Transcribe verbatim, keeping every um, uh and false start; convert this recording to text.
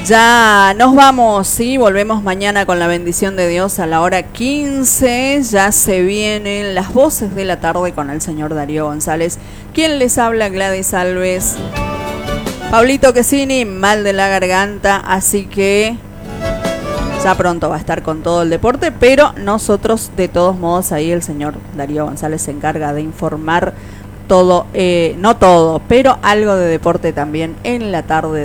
Ya nos vamos, sí, volvemos mañana con la bendición de Dios a la hora quince. Ya se vienen las voces de la tarde con el señor Darío González. ¿Quién les habla? Gladys Alves. Pablito Quesini, mal de la garganta, así que ya pronto va a estar con todo el deporte, pero nosotros de todos modos ahí el señor Darío González se encarga de informar todo, eh, no todo, pero algo de deporte también en la tarde